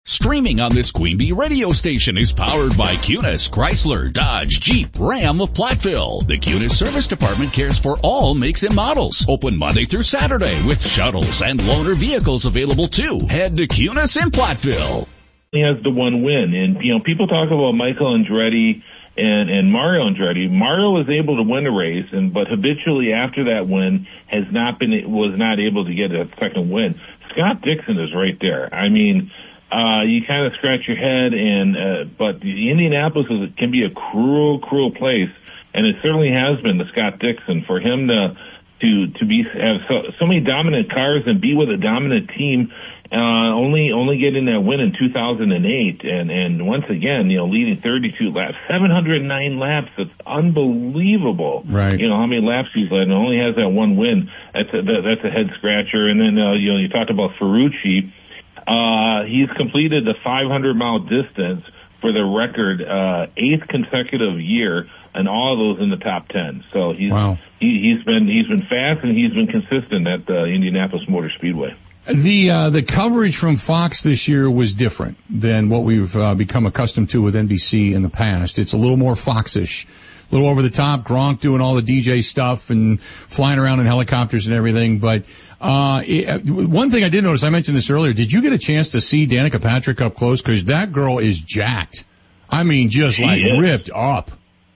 Streaming on this Queen Bee radio station is powered by Cunis, Chrysler, Dodge, Jeep, Ram of Platteville. The Cunis Service Department cares for all makes and models. Open Monday through Saturday with shuttles and loaner vehicles available too. Head to Cunis in Platteville. He has the one win, and people talk about Michael Andretti and Mario Andretti. Mario was able to win a race, but habitually after that win was not able to get a second win. Scott Dixon is right there. I mean, you kind of scratch your head, but Indianapolis can be a cruel place, and it certainly has been to Scott Dixon. For him to have so many dominant cars and be with a dominant team, only getting that win in 2008, and once again, leading 32 laps, 709 laps. That's unbelievable. Right. How many laps he's led, and only has that one win. That's a head scratcher. And then you talked about Ferrucci. He's completed the 500-mile distance for the record, 8th consecutive year, and all of those in the top 10. So he's been fast, and he's been consistent at the Indianapolis Motor Speedway. The coverage from Fox this year was different than what we've become accustomed to with NBC in the past. It's a little more Fox-ish. A little over the top, Gronk doing all the DJ stuff and flying around in helicopters and everything. But one thing I did notice, I mentioned this earlier, did you get a chance to see Danica Patrick up close? Because that girl is jacked. I mean, just ripped up.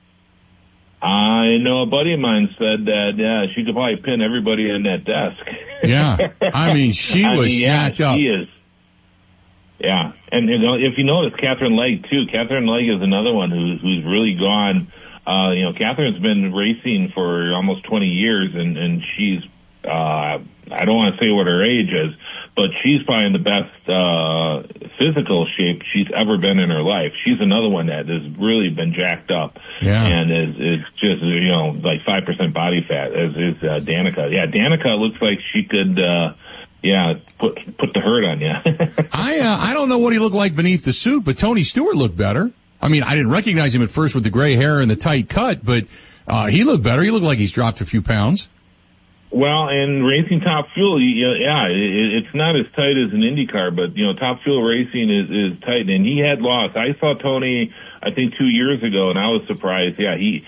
I know a buddy of mine said that, she could probably pin everybody in that desk. Yeah. I mean, she was jacked up. She is. Yeah. And, if you notice, Catherine Legg, too. Catherine Legg is another one who's really gone. Catherine's been racing for almost 20 years, and she's, I don't want to say what her age is, but she's probably in the best physical shape she's ever been in her life. She's another one that has really been jacked up, and is just like 5% body fat. As is Danica. Yeah, Danica looks like she could put the hurt on you. I don't know what he looked like beneath the suit, but Tony Stewart looked better. I mean, I didn't recognize him at first with the gray hair and the tight cut, but he looked better. He looked like he's dropped a few pounds. Well, in racing Top Fuel, it's not as tight as an IndyCar, but Top Fuel racing is tight, and he had lost. I saw Tony, I think 2 years ago, and I was surprised. Yeah, he'd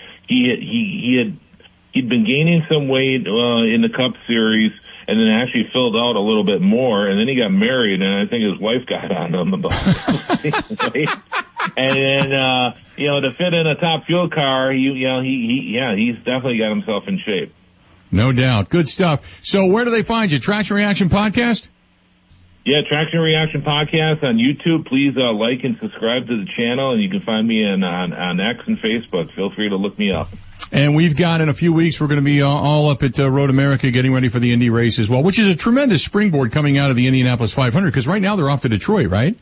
been gaining some weight in the Cup Series, and then actually filled out a little bit more, and then he got married, and I think his wife got on him about weight. And then to fit in a Top Fuel car, he's definitely got himself in shape. No doubt. Good stuff. So where do they find you? Traction Reaction Podcast? Yeah, Traction Reaction Podcast on YouTube. Please like and subscribe to the channel, and you can find me on X and Facebook. Feel free to look me up. And we've got, in a few weeks, we're going to be all up at Road America getting ready for the Indy race as well, which is a tremendous springboard coming out of the Indianapolis 500, because right now they're off to Detroit, right?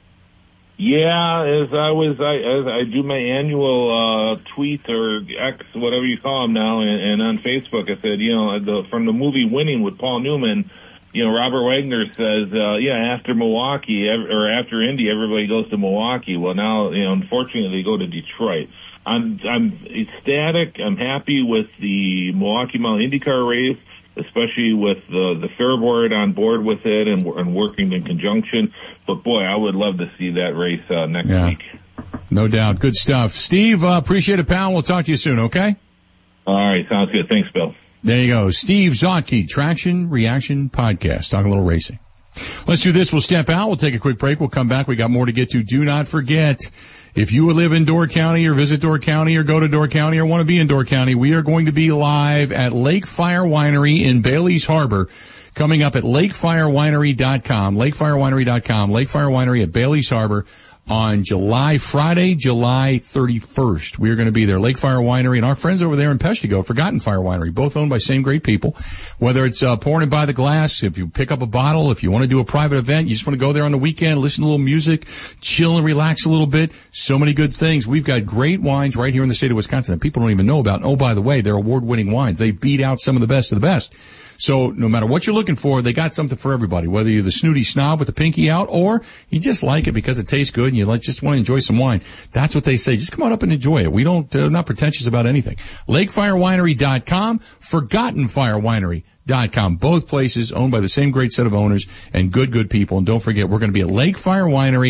Yeah, as I do my annual tweet or X, whatever you call them now, and on Facebook, I said, from the movie Winning with Paul Newman, Robert Wagner says, after Milwaukee or after Indy, everybody goes to Milwaukee. Well, now, unfortunately, they go to Detroit. I'm ecstatic. I'm happy with the Milwaukee Mile IndyCar race, especially with the Fair Board on board with it and working in conjunction. But boy, I would love to see that race next week. No doubt. Good stuff. Steve, appreciate it, pal. We'll talk to you soon, okay? All right. Sounds good. Thanks, Bill. There you go. Steve Zotke, Traction Reaction Podcast. Talking a little racing. Let's do this. We'll step out. We'll take a quick break. We'll come back. We got more to get to. Do not forget, if you live in Door County or visit Door County or go to Door County or want to be in Door County, we are going to be live at Lake Fire Winery in Bailey's Harbor, coming up at lakefirewinery.com, lakefirewinery.com, Lake Fire Winery at Bailey's Harbor on Friday, July 31st. We are going to be there. Lake Fire Winery and our friends over there in Peshtigo, Forgotten Fire Winery, both owned by same great people. Whether it's pouring it by the glass, if you pick up a bottle, if you want to do a private event, you just want to go there on the weekend, listen to a little music, chill and relax a little bit. So many good things. We've got great wines right here in the state of Wisconsin that people don't even know about. And oh, by the way, they're award-winning wines. They beat out some of the best of the best. So no matter what you're looking for, they got something for everybody, whether you're the snooty snob with the pinky out or you just like it because it tastes good and you just want to enjoy some wine. That's what they say. Just come on up and enjoy it. We don't, not pretentious about anything. LakeFireWinery.com, ForgottenFireWinery.com. Both places owned by the same great set of owners and good people. And don't forget, we're going to be at Lake Fire Winery